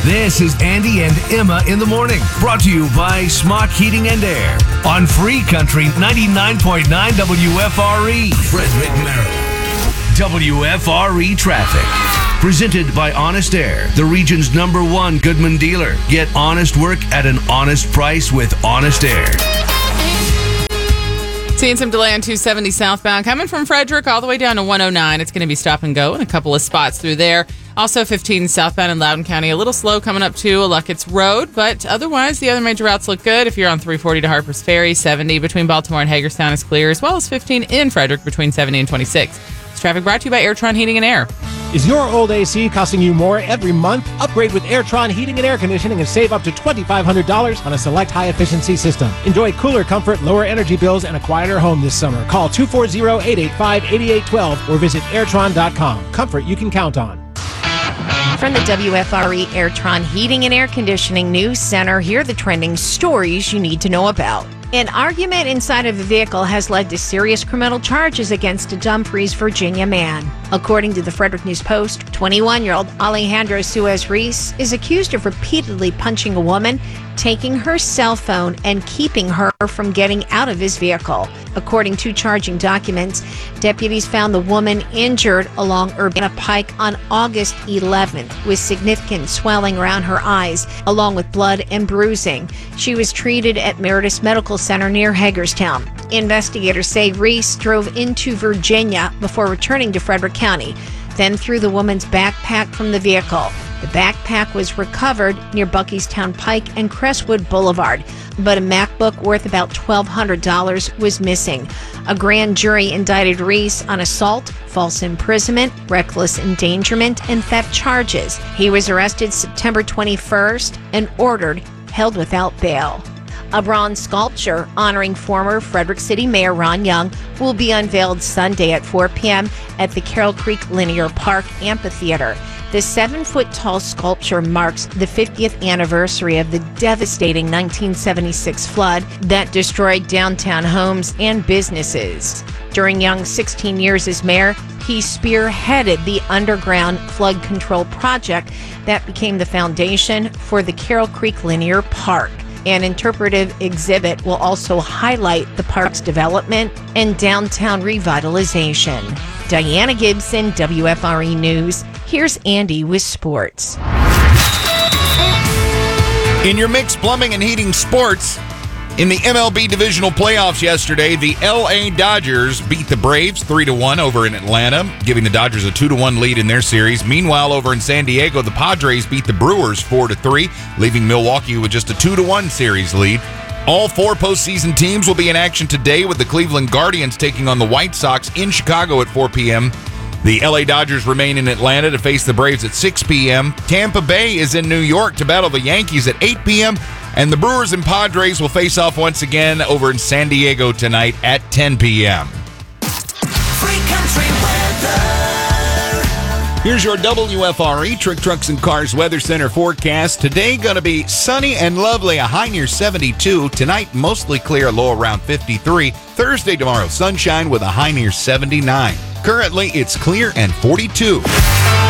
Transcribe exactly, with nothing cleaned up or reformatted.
This is Andy and Emma in the morning, brought to you by Smock Heating and Air on Free Country ninety-nine point nine W F R E, Frederick, Maryland. W F R E traffic. Presented by Honest Air, the region's number one Goodman dealer. Get honest work at an honest price with Honest Air. Seeing some delay on two seventy southbound coming from Frederick all the way down to one oh nine. It's going to be stop and go in a couple of spots through there. Also fifteen southbound in Loudoun County, a little slow coming up to Luckett's Road, but otherwise the other major routes look good. If you're on three forty to Harper's Ferry, seventy between Baltimore and Hagerstown is clear, as well as fifteen in Frederick between seventy and twenty-six. This traffic brought to you by Airtron Heating and Air. Is your old A C costing you more every month? Upgrade with Airtron Heating and Air Conditioning and save up to twenty-five hundred dollars on a select high-efficiency system. Enjoy cooler comfort, lower energy bills, and a quieter home this summer. Call two four zero, eight eight five, eight eight one two or visit airtron dot com. Comfort you can count on. From the W F R E Airtron Heating and Air Conditioning News Center, here are the trending stories you need to know about. An argument inside of a vehicle has led to serious criminal charges against a Dumfries, Virginia man. According to the Frederick News Post, twenty-one-year-old Alejandro Suez Reese is accused of repeatedly punching a woman, taking her cell phone, and keeping her from getting out of his vehicle. According to charging documents, deputies found the woman injured along Urbana Pike on August eleventh with significant swelling around her eyes, along with blood and bruising. She was treated at Meritus Medical Center near Hagerstown. Investigators say Reese drove into Virginia before returning to Frederick County, then threw the woman's backpack from the vehicle. The backpack was recovered near Buckystown Pike and Crestwood Boulevard, but a MacBook worth about twelve hundred dollars was missing. A grand jury indicted Reese on assault, false imprisonment, reckless endangerment, and theft charges. He was arrested September twenty-first and ordered held without bail. A bronze sculpture honoring former Frederick City Mayor Ron Young will be unveiled Sunday at four p.m. at the Carroll Creek Linear Park Amphitheater. The seven-foot-tall sculpture marks the fiftieth anniversary of the devastating nineteen seventy-six flood that destroyed downtown homes and businesses. During Young's sixteen years as mayor, he spearheaded the underground flood control project that became the foundation for the Carroll Creek Linear Park. An interpretive exhibit will also highlight the park's development and downtown revitalization. Diana Gibson, W F R E News. Here's Andy with sports. In your mixed plumbing and heating sports, in the M L B divisional playoffs yesterday, the L A Dodgers beat the Braves three to one over in Atlanta, giving the Dodgers a two to one lead in their series. Meanwhile, over in San Diego, the Padres beat the Brewers four to three, leaving Milwaukee with just a two to one series lead. All four postseason teams will be in action today, with the Cleveland Guardians taking on the White Sox in Chicago at four p.m. The L A Dodgers remain in Atlanta to face the Braves at six p.m. Tampa Bay is in New York to battle the Yankees at eight p.m. And the Brewers and Padres will face off once again over in San Diego tonight at ten p.m. Free Country weather. Here's your W F R E Trick Trucks and Cars Weather Center forecast. Today going to be sunny and lovely, a high near seventy-two. Tonight mostly clear, low around fifty-tee. Thursday, tomorrow, sunshine with a high near seventy-nine. Currently, it's clear and forty-two.